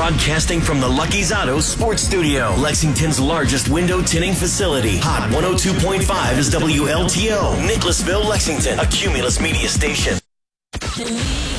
Broadcasting from the Lucky's Auto Sports Studio, Lexington's largest window tinting facility. Hot 102.5 is WLTO, Nicholasville, Lexington, a Cumulus media station.